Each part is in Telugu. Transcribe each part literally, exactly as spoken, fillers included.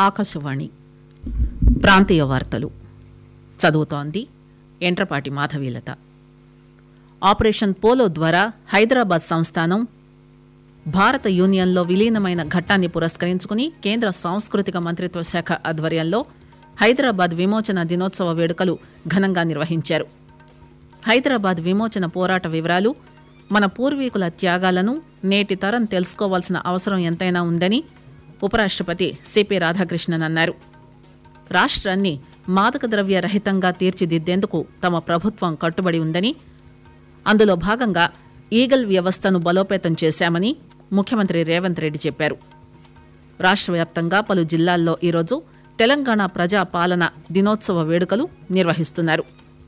ఆకాశవాణి ప్రాంతీయ వార్తలు చదువుతోంది ఎంట్రపాటి మాధవీలత. ఆపరేషన్ పోలో ద్వారా హైదరాబాద్ సంస్థానం భారత యూనియన్లో విలీనమైన ఘట్టాన్ని పురస్కరించుకుని కేంద్ర సాంస్కృతిక మంత్రిత్వ శాఖ ఆధ్వర్యంలో హైదరాబాద్ విమోచన దినోత్సవ వేడుకలు ఘనంగా నిర్వహించారు. హైదరాబాద్ విమోచన పోరాట వివరాలు, మన పూర్వీకుల త్యాగాలను నేటి తరం తెలుసుకోవాల్సిన అవసరం ఎంతైనా ఉందని ఉపరాష్ట్రపతి సిపి రాధాకృష్ణన్ అన్నారు. రాష్ట్రాన్ని మాదక ద్రవ్య రహితంగా తీర్చిదిద్దేందుకు తమ ప్రభుత్వం కట్టుబడి ఉందని, అందులో భాగంగా ఈగల్ వ్యవస్థను బలోపేతం చేశామని ముఖ్యమంత్రి రేవంత్ రెడ్డి చెప్పారు. రాష్ట్ర వ్యాప్తంగా పలు జిల్లాల్లో ఈరోజు తెలంగాణ ప్రజా పాలన దినోత్సవ వేడుకలు నిర్వహిస్తున్నారు.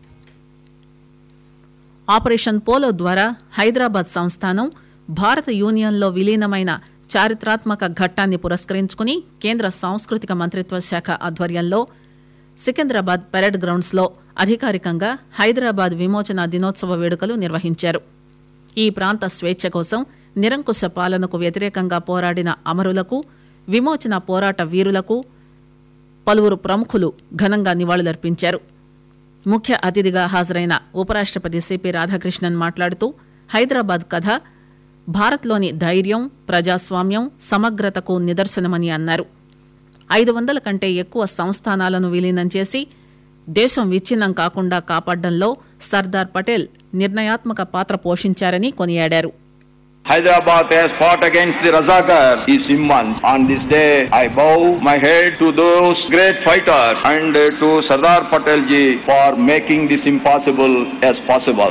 ఆపరేషన్ పోలో ద్వారా హైదరాబాద్ సంస్థానం భారత యూనియన్లో విలీనమైన చారిత్రాత్మక ఘట్టాన్ని పురస్కరించుకుని కేంద్ర సాంస్కృతిక మంత్రిత్వ శాఖ ఆధ్వర్యంలో సికింద్రాబాద్ పెరేడ్ గ్రౌండ్స్ లో అధికారికంగా హైదరాబాద్ విమోచన దినోత్సవ వేడుకలు నిర్వహించారు. ఈ ప్రాంత స్వేచ్ఛ కోసం నిరంకుశ పాలనకు వ్యతిరేకంగా పోరాడిన అమరులకు, విమోచన పోరాట వీరులకు పలువురు ప్రముఖులు ఘనంగా నివాళులర్పించారు. ముఖ్య అతిథిగా హాజరైన ఉపరాష్ట్రపతి సిపి రాధాకృష్ణన్ మాట్లాడుతూ హైదరాబాద్ కథ భారత్లోని ధైర్యం, ప్రజాస్వామ్యం, సమగ్రతకు నిదర్శనమని అన్నారు. ఐదు వందల కంటే ఎక్కువ సంస్థానాలను విలీనం చేసి దేశం విచ్ఛిన్నం కాకుండా కాపాడడంలో సర్దార్ పటేల్ నిర్ణయాత్మక పాత్ర పోషించారని కొనియాడారు. Hyderabad has fought against the Razakars is immense. On this day, I bow my head to those great fighters and to Sardar Patel ji for making this impossible as possible.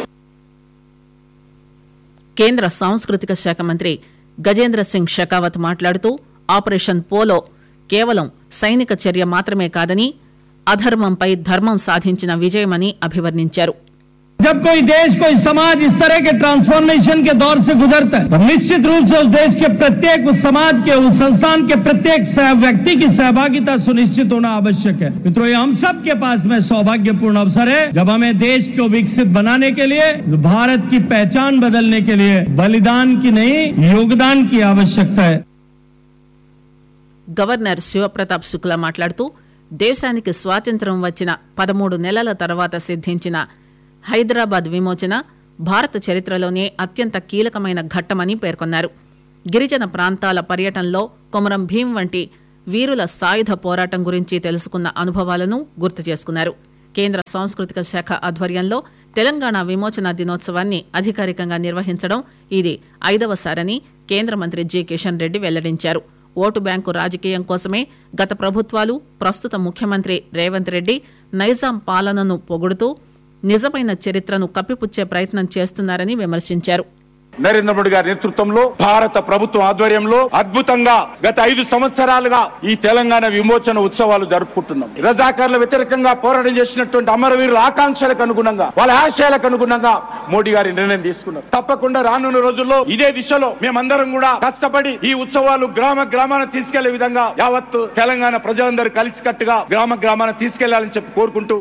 కేంద్ర సాంస్కృతిక శాఖ మంత్రి గజేంద్ర సింగ్ షెకావత్ మాట్లాడుతూ ఆపరేషన్ పోలో కేవలం సైనిక చర్య మాత్రమే కాదని అధర్మంపై ధర్మం సాధించిన విజయమని అభివర్ణించారు. जब कोई देश, कोई समाज इस तरह के ट्रांसफॉर्मेशन के दौर से गुजरता है तो निश्चित रूप से उस देश के प्रत्येक, उस समाज के, उस संस्थान के प्रत्येक व्यक्ति की सहभागिता सुनिश्चित होना आवश्यक है. मित्रों, ये हम सब के पास में सौभाग्यपूर्ण अवसर है जब हमें देश को विकसित बनाने के लिए, भारत की पहचान बदलने के लिए बलिदान की नहीं, योगदान की आवश्यकता है. గవర్నర్ శివప్రతాప్ శుక్లా మాట్లాడుతూ దేశానికి స్వాతంత్ర్యం వచ్చిన పదమూడు నెలల తర్వాత సిద్ధించిన హైదరాబాద్ విమోచన భారత చరిత్రలోనే అత్యంత కీలకమైన ఘట్టమని పేర్కొన్నారు. గిరిజన ప్రాంతాల పర్యటనలో కొమరం భీం వంటి వీరుల సాయుధ పోరాటం గురించి తెలుసుకున్న అనుభవాలను గుర్తు చేసుకున్నారు. కేంద్ర సాంస్కృతిక శాఖ ఆధ్వర్యంలో తెలంగాణ విమోచన దినోత్సవాన్ని అధికారికంగా నిర్వహించడం ఇది ఐదవసారని కేంద్ర మంత్రి జి కిషన్ రెడ్డి వెల్లడించారు. ఓటు బ్యాంకు రాజకీయం కోసమే గత ప్రభుత్వాలు, ప్రస్తుత ముఖ్యమంత్రి రేవంత్ రెడ్డి నైజాం పాలనను పొగుడుతూ నిజమైన చరిత్రను కప్పిపుచ్చే ప్రయత్నం చేస్తున్నారని విమర్శించారు. నరేంద్ర మోడీ గారి నేతృత్వంలో భారత ప్రభుత్వం ఆధ్వర్యంలో అద్భుతంగా గత ఐదు సంవత్సరాలుగా ఈ తెలంగాణ విమోచన ఉత్సవాలు జరుపుకుంటున్నాం. రజాకార్ల వ్యతిరేకంగా పోరాటం చేసినటువంటి అమరవీరుల ఆకాంక్షలకు అనుగుణంగా, వాళ్ళ ఆశయాలకు అనుగుణంగా మోడీ గారి నిర్ణయం తీసుకున్నారు. తప్పకుండా రానున్న రోజుల్లో ఇదే దిశలో మేమందరం కూడా కష్టపడి ఈ ఉత్సవాలు గ్రామ గ్రామాన తీసుకెళ్లే విధంగా యావత్ తెలంగాణ ప్రజలందరూ కలిసికట్టుగా గ్రామ గ్రామాన తీసుకెళ్లాలని చెప్పి కోరుకుంటూ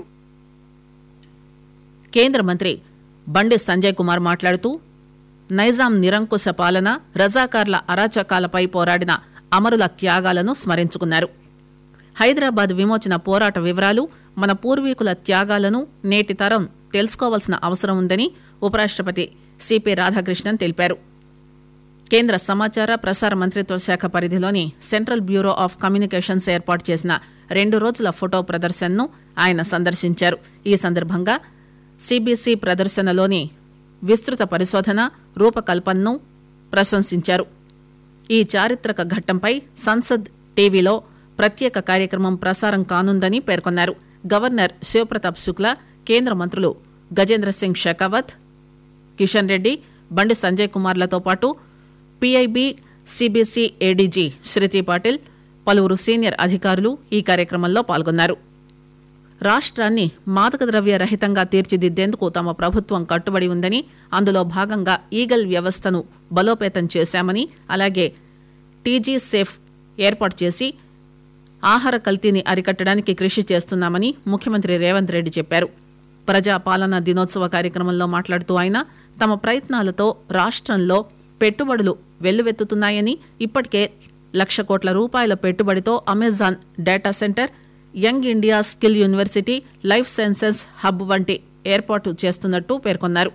కేంద్ర మంత్రి బండి సంజయ్ కుమార్ మాట్లాడుతూ నైజాం నిరంకుశ పాలన, రజాకార్ల అరాచకాలపై పోరాడిన అమరుల త్యాగాలను స్మరించుకున్నారు. హైదరాబాద్ విమోచన పోరాట వివరాలు, మన పూర్వీకుల త్యాగాలను నేటి తరం తెలుసుకోవాల్సిన అవసరం ఉందని ఉపరాష్ట్రపతి సిపి రాధాకృష్ణన్ తెలిపారు. కేంద్ర సమాచార ప్రసార మంత్రిత్వ శాఖ పరిధిలోని సెంట్రల్ బ్యూరో ఆఫ్ కమ్యూనికేషన్స్ ఏర్పాటు చేసిన రెండు రోజుల ఫోటో ప్రదర్శనను ఆయన సందర్శించారు. ఈ సందర్భంగా సిబిసి ప్రదర్శనలోని విస్తృత పరిశోధన, రూపకల్పనను ప్రశంసించారు. ఈ చారిత్రక ఘట్టంపై సంసద్ టీవీలో ప్రత్యేక కార్యక్రమం ప్రసారం కానుందని పేర్కొన్నారు. గవర్నర్ శివప్రతాప్ శుక్లా, కేంద్ర మంత్రులు గజేంద్ర సింగ్ షెకావత్, కిషన్ రెడ్డి, బండి సంజయ్ కుమార్లతో పాటు పిఐబి సిబిసి ఏడీజీ శృతి పాటిల్, పలువురు సీనియర్ అధికారులు ఈ కార్యక్రమంలో పాల్గొన్నారు. రాష్ట్రాన్ని మాదక ద్రవ్య రహితంగా తీర్చిదిద్దేందుకు తమ ప్రభుత్వం కట్టుబడి ఉందని, అందులో భాగంగా ఈగల్ వ్యవస్థను బలోపేతం చేశామని, అలాగే టీజీ సేఫ్ ఏర్పాటు చేసి ఆహార కల్తీని అరికట్టడానికి కృషి చేస్తున్నామని ముఖ్యమంత్రి రేవంత్ రెడ్డి చెప్పారు. ప్రజా పాలన దినోత్సవ కార్యక్రమంలో మాట్లాడుతూ ఆయన తమ ప్రయత్నాలతో రాష్ట్రంలో పెట్టుబడులు వెల్లువెత్తుతున్నాయని, ఇప్పటికే లక్ష కోట్ల రూపాయల పెట్టుబడితో Amazon data centre, young India skill university, life sciences hub వంటి ఏర్పాటు చేస్తున్నట్టు పేర్కొన్నారు.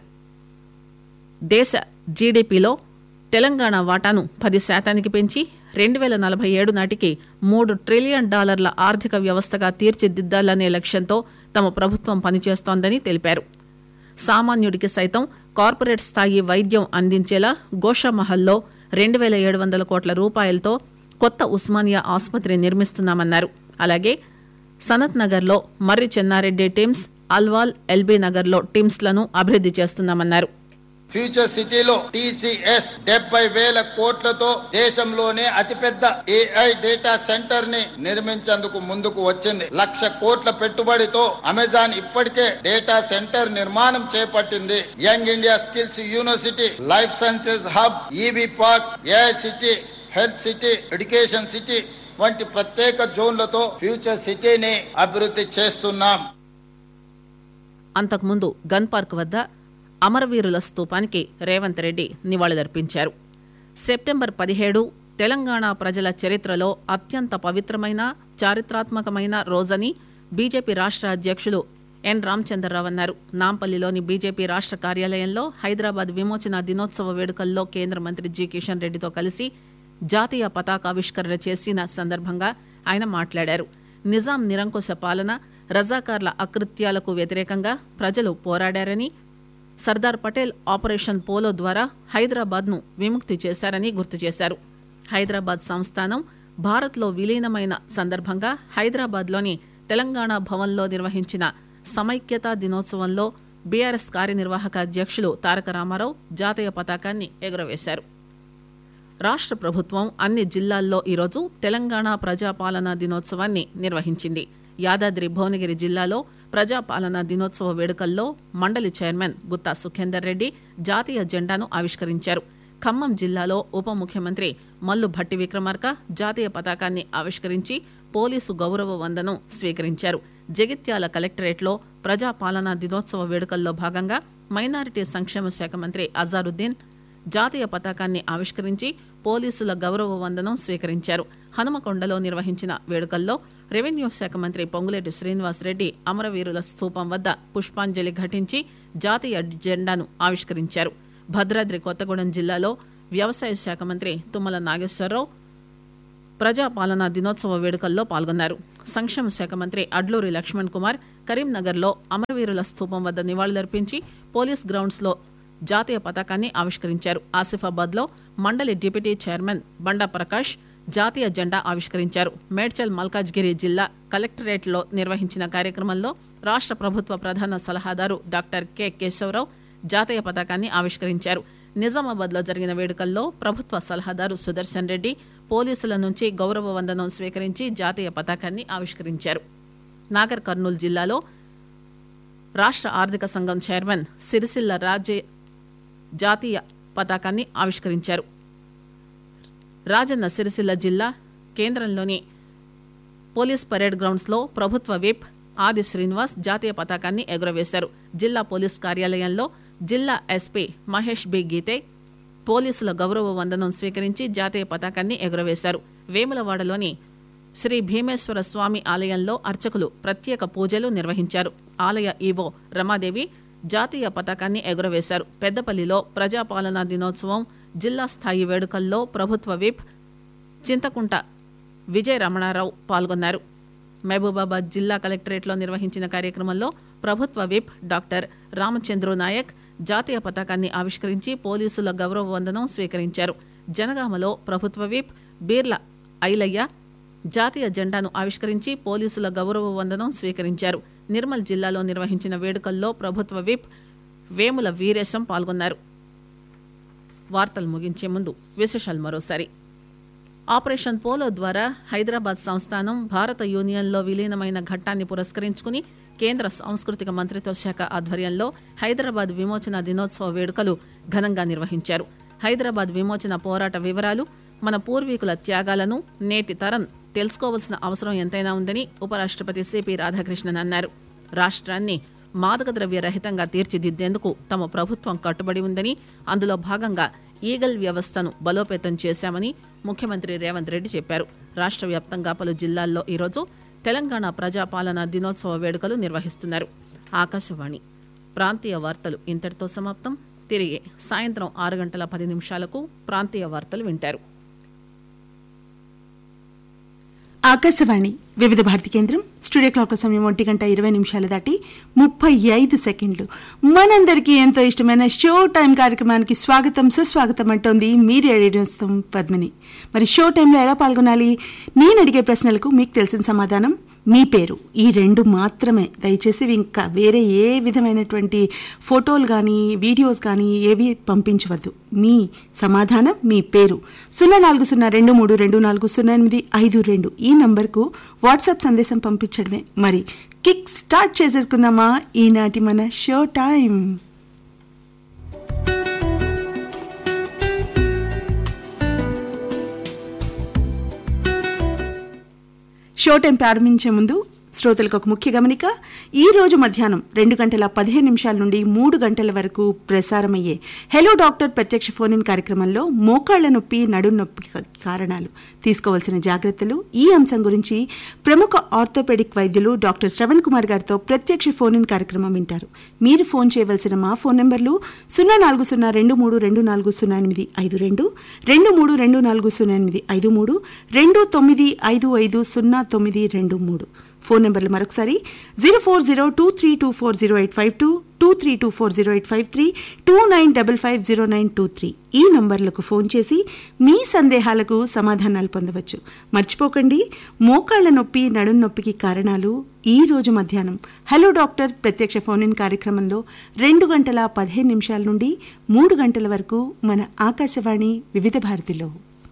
దేశ జీడీపీలో తెలంగాణ వాటాను పది శాతానికి పెంచి రెండు వేల నలభై ఏడు నాటికి మూడు ట్రిలియన్ డాలర్ల ఆర్థిక వ్యవస్థగా తీర్చిదిద్దాలనే లక్ష్యంతో తమ ప్రభుత్వం పనిచేస్తోందని తెలిపారు. సామాన్యుడికి సైతం కార్పొరేట్ స్థాయి వైద్యం అందించేలా గోషామహల్లో రెండు వేల ఏడు వందల కోట్ల రూపాయలతో కొత్త ఉస్మానియా ఆసుపత్రి నిర్మిస్తున్నామన్నారు. అలాగే సనత్ నగర్లో మర్రి చెన్నారెడ్డి టిమ్స్, అల్వాల్, ఎల్బీ నగర్లో టిమ్స్లను అభివృద్ది చేస్తున్నామన్నారు. ఫ్యూచర్ సిటీలో టీసీఎస్ డెబ్బై వేల కోట్లతో దేశంలోనే అతిపెద్ద ఏఐ డేటా సెంటర్ ని నిర్మించేందుకు ముందుకు వచ్చింది. లక్ష కోట్ల పెట్టుబడితో అమెజాన్ ఇప్పటికే డేటా సెంటర్ నిర్మాణం చేపట్టింది. Young India skills university, life sciences hub, EV park, AI city, health city, education city వంటి ప్రత్యేక జోన్లతో ఫ్యూచర్ సిటీని అభివృద్ధి చేస్తున్నాం. అంతకుముందు గన్ పార్క్ వద్ద అమరవీరుల స్తూపానికి రేవంత్ రెడ్డి నివాళులర్పించారు. సెప్టెంబర్ పదిహేడు తెలంగాణ ప్రజల చరిత్రలో అత్యంత పవిత్రమైన, చారిత్రాత్మకమైన రోజని బీజేపీ రాష్ట్ర అధ్యక్షులు ఎన్ రామచంద్రరావు అన్నారు. నాంపల్లిలోని బీజేపీ రాష్ట్ర కార్యాలయంలో హైదరాబాద్ విమోచన దినోత్సవ వేడుకల్లో కేంద్ర మంత్రి జి కిషన్ రెడ్డితో కలిసి జాతీయ పతాకావిష్కరణ చేసిన సందర్భంగా ఆయన మాట్లాడారు. నిజాం నిరంకుశ పాలన, రజాకార్ల అకృత్యాలకు వ్యతిరేకంగా ప్రజలు పోరాడారని, సర్దార్ పటేల్ ఆపరేషన్ పోలో ద్వారా హైదరాబాద్ ను విముక్తి చేశారని గుర్తు చేశారు. హైదరాబాద్ సంస్థానం భారత్లో విలీనమైన సందర్భంగా హైదరాబాద్లోని తెలంగాణ భవన్లో నిర్వహించిన సమైక్యతా దినోత్సవంలో బీఆర్ఎస్ కార్యనిర్వాహక అధ్యక్షులు తారక రామారావు జాతీయ పతాకాన్ని ఎగురవేశారు. రాష్ట్ర ప్రభుత్వం అన్ని జిల్లాల్లో ఈరోజు తెలంగాణ ప్రజాపాలనా దినోత్సవాన్ని నిర్వహించింది. యాదాద్రి భువనగిరి జిల్లాలో ప్రజాపాలనా దినోత్సవ వేడుకల్లో మండలి చైర్మన్ గుత్తా సుఖేందర్ రెడ్డి జాతీయ జెండాను ఆవిష్కరించారు. ఖమ్మం జిల్లాలో ఉప ముఖ్యమంత్రి మల్లు భట్టి విక్రమార్క జాతీయ పతాకాన్ని ఆవిష్కరించి పోలీసు గౌరవ వందనం స్వీకరించారు. జగిత్యాల కలెక్టరేట్లో ప్రజాపాలనా దినోత్సవ వేడుకల్లో భాగంగా మైనారిటీ సంక్షేమ శాఖ మంత్రి అజారుద్దీన్ జాతీయ పతాకాన్ని ఆవిష్కరించి పోలీసుల గౌరవ వందనం స్వీకరించారు. హనుమకొండలో నిర్వహించిన వేడుకల్లో రెవెన్యూ శాఖ మంత్రి పొంగులేటి శ్రీనివాసరెడ్డి అమరవీరుల స్తూపం వద్ద పుష్పాంజలి ఘటించి జాతీయ జెండాను ఆవిష్కరించారు. భద్రాద్రి కొత్తగూడెం జిల్లాలో వ్యవసాయ శాఖ మంత్రి తుమ్మల నాగేశ్వరరావు ప్రజాపాలనా దినోత్సవ వేడుకల్లో పాల్గొన్నారు. సంక్షేమ శాఖ మంత్రి అడ్లూరి లక్ష్మణ్ కుమార్ కరీంనగర్లో అమరవీరుల స్తూపం వద్ద నివాళులర్పించి పోలీస్ గ్రౌండ్స్ లో జాతీయ పతాకాన్ని ఆవిష్కరించారు. ఆసిఫాబాద్ లో మండలి డిప్యూటీ చైర్మన్ బండా ప్రకాష్ జాతీయ జెండా ఆవిష్కరించారు. మేడ్చల్ మల్కాజ్గిరి జిల్లా కలెక్టరేట్ లో నిర్వహించిన కార్యక్రమంలో రాష్ట్ర ప్రభుత్వ ప్రధాన సలహాదారు డాక్టర్ కె కేశవరావు జాతీయ పతాకాన్ని ఆవిష్కరించారు. నిజామాబాద్ లో జరిగిన వేడుకల్లో ప్రభుత్వ సలహాదారు సుదర్శన్ రెడ్డి పోలీసుల నుంచి గౌరవ వందనం స్వీకరించి జాతీయ పతాకాన్ని ఆవిష్కరించారు. నాగర్ కర్నూలు జిల్లాలో రాష్ట్ర ఆర్థిక సంఘం చైర్మన్ సిరిసిల్ల రాజే జాతీయ పతాకాన్ని ఆవిష్కరించారు. రాజన్న సిరిసిల్ల జిల్లా కేంద్రంలోని పోలీస్ పరేడ్ గ్రౌండ్స్ లో ప్రభుత్వ విప్ ఆది శ్రీనివాస్ జాతీయ పతాకాన్ని ఎగురవేశారు. జిల్లా పోలీస్ కార్యాలయంలో జిల్లా ఎస్పీ మహేష్ బి గీతే పోలీసుల గౌరవ వందనం స్వీకరించి జాతీయ పతాకాన్ని ఎగురవేశారు. వేములవాడలోని శ్రీ భీమేశ్వర స్వామి ఆలయంలో అర్చకులు ప్రత్యేక పూజలు నిర్వహించారు. ఆలయ ఈవో రమాదేవి జాతీయ పతాకాన్ని ఎగురవేశారు. పెద్దపల్లిలో ప్రజాపాలనా దినోత్సవం జిల్లా స్థాయి వేడుకల్లో ప్రభుత్వ విప్ చింతకుంట విజయ రమణారావు పాల్గొన్నారు. మహబూబాబాద్ జిల్లా కలెక్టరేట్లో నిర్వహించిన కార్యక్రమంలో ప్రభుత్వ విప్ డాక్టర్ రామచంద్రు నాయక్ జాతీయ పతాకాన్ని ఆవిష్కరించి పోలీసుల గౌరవ వందనం స్వీకరించారు. జనగామలో ప్రభుత్వ విప్ బీర్ల ఐలయ్య జాతీయ జెండాను ఆవిష్కరించి పోలీసుల గౌరవ వందనం స్వీకరించారు. నిర్మల్ జిల్లాలో నిర్వహించిన వేడుకల్లో ప్రభుత్వ విప్ వేముల వీరేశం పాల్గొన్నారు. వార్తలు ముగించే ముందు విశేషాలు మరోసారి. ఆపరేషన్ పోలో ద్వారా హైదరాబాద్ సంస్థానం భారత యూనియన్లో విలీనమైన ఘట్టాన్ని పురస్కరించుకుని కేంద్ర సాంస్కృతిక మంత్రిత్వ శాఖ ఆధ్వర్యంలో హైదరాబాద్ విమోచన దినోత్సవ వేడుకలు ఘనంగా నిర్వహించారు. హైదరాబాద్ విమోచన పోరాట వివరాలు, మన పూర్వీకుల త్యాగాలను నేటి తరం తెలుసుకోవాల్సిన అవసరం ఎంతైనా ఉందని ఉపరాష్ట్రపతి సిపి రాధాకృష్ణన్ అన్నారు. రాష్ట్రాన్ని మాదక ద్రవ్య రహితంగా తీర్చిదిద్దేందుకు తమ ప్రభుత్వం కట్టుబడి ఉందని, అందులో భాగంగా ఈగల్ వ్యవస్థను బలోపేతం చేశామని ముఖ్యమంత్రి రేవంత్ రెడ్డి చెప్పారు. రాష్ట్ర వ్యాప్తంగా పలు జిల్లాల్లో ఈరోజు తెలంగాణ ప్రజాపాలన దినోత్సవ వేడుకలు నిర్వహిస్తున్నారు. ఆకాశవాణి ప్రాంతీయ వార్తలు ఇంతటితో సమాప్తం. తిరిగి సాయంత్రం ఆరు గంటల పది నిమిషాలకు ప్రాంతీయ వార్తలు వింటారు. ఆకాశవాణి వివిధ భారతి కేంద్రం. స్టూడియో క్లాక్ సమయం ఒంటి గంట ఇరవై నిమిషాలు దాటి ముప్పై ఐదు సెకండ్లు. మనందరికీ ఎంతో ఇష్టమైన షో టైం కార్యక్రమానికి స్వాగతం సుస్వాగతం అంటోంది మీ రేడియో పద్మిని. మరి షో టైంలో ఎలా పాల్గొనాలి? నేను అడిగే ప్రశ్నలకు మీకు తెలిసిన సమాధానం, మీ పేరు, ఈ రెండు మాత్రమే. దయచేసి ఇంకా వేరే ఏ విధమైనటువంటి ఫోటోలు కానీ వీడియోస్ కానీ ఏవి పంపించవద్దు. మీ సమాధానం, మీ పేరు సున్నా నాలుగు సున్నా రెండు మూడు రెండు నాలుగు సున్నా ఎనిమిది ఐదు రెండు ఈ నంబర్కు వాట్సాప్ సందేశం పంపించడమే. మరి కిక్ స్టార్ట్ చేసేసుకుందామా ఈనాటి మన షో టైం. షో టైం ప్రారంభించే ముందు శ్రోతలకు ఒక ముఖ్య గమనిక. ఈ రోజు మధ్యాహ్నం రెండు గంటల పదిహేను నిమిషాల నుండి మూడు గంటల వరకు ప్రసారమయ్యే హెలో డాక్టర్ ప్రత్యక్ష ఫోన్ ఇన్ కార్యక్రమంలో మోకాళ్ల నొప్పి, నడుం నొప్పి కారణాలు, తీసుకోవాల్సిన జాగ్రత్తలు, ఈ అంశం గురించి ప్రముఖ ఆర్థోపెడిక్ వైద్యులు డాక్టర్ శ్రవణ్ కుమార్ గారితో ప్రత్యక్ష ఫోన్ ఇన్ కార్యక్రమం వింటారు. మీరు ఫోన్ చేయవలసిన మా ఫోన్ నెంబర్లు సున్నా నాలుగు సున్నా రెండు మూడు రెండు నాలుగు సున్నా ఎనిమిది ఐదు రెండు, రెండు మూడు రెండు నాలుగు సున్నా ఎనిమిది ఐదు మూడు, రెండు తొమ్మిది ఐదు ఐదు సున్నా తొమ్మిది రెండు మూడు. ఫోన్ నెంబర్లు మరొకసారి zero four zero two three two four zero eight five two, two three two four zero eight five three, two nine double five zero nine two three ఈ నంబర్లకు ఫోన్ చేసి మీ సందేహాలకు సమాధానాలు పొందవచ్చు. మర్చిపోకండి, మోకాళ్ల నొప్పి, నడుం నొప్పికి కారణాలు ఈ రోజు మధ్యాహ్నం హలో డాక్టర్ ప్రత్యక్ష ఫోన్ ఇన్ కార్యక్రమంలో రెండు గంటల పదిహేను నిమిషాల నుండి మూడు గంటల వరకు మన ఆకాశవాణి వివిధ భారతిలో.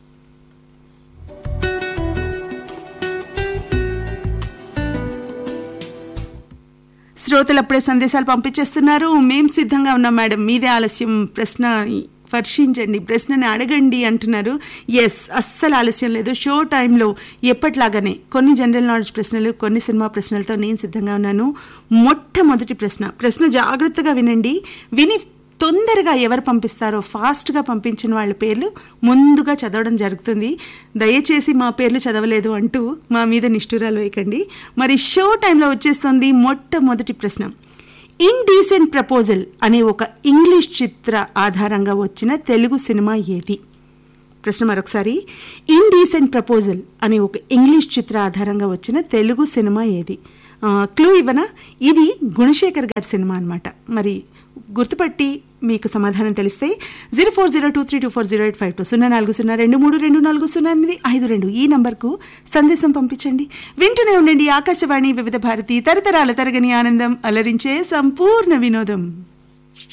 శ్రోతలు అప్పుడే సందేశాలు పంపించేస్తున్నారు. మేం సిద్ధంగా ఉన్నాం మేడం, మీదే ఆలస్యం, ప్రశ్న వర్షించండి, ప్రశ్నని అడగండి అంటున్నారు. ఎస్, అస్సలు ఆలస్యం లేదు. షో టైంలో ఎప్పట్లాగానే కొన్ని జనరల్ నాలెడ్జ్ ప్రశ్నలు, కొన్ని సినిమా ప్రశ్నలతో నేను సిద్ధంగా ఉన్నాను. మొట్టమొదటి ప్రశ్న ప్రశ్న జాగ్రత్తగా వినండి. విని తొందరగా ఎవరు పంపిస్తారో ఫాస్ట్గా పంపించిన వాళ్ళ పేర్లు ముందుగా చదవడం జరుగుతుంది. దయచేసి మా పేర్లు చదవలేదు అంటూ మా మీద నిష్ఠూరాలు వేయకండి. మరి షో టైంలో వచ్చేస్తుంది మొట్టమొదటి ప్రశ్న. ఇండీసెంట్ ప్రపోజల్ అనే ఒక ఇంగ్లీష్ చిత్ర ఆధారంగా వచ్చిన తెలుగు సినిమా ఏది? ప్రశ్న మరొకసారి. ఇండీసెంట్ ప్రపోజల్ అనే ఒక ఇంగ్లీష్ చిత్ర ఆధారంగా వచ్చిన తెలుగు సినిమా ఏది? క్లూ ఇవ్వనా? ఇది గుణశేఖర్ గారి సినిమా అన్నమాట. మరి గుర్తుపట్టి మీకు సమాధానం తెలిస్తే zero four zero two three two four zero eight five two, సున్నా నాలుగు సున్నా రెండు మూడు రెండు నాలుగు సున్నా ఎనిమిది ఐదు రెండు ఈ నంబర్కు సందేశం పంపించండి. వింటూనే ఉండండి ఆకాశవాణి వివిధ భారతి, తరతరాల తరగని ఆనందం, అలరించే సంపూర్ణ వినోదం.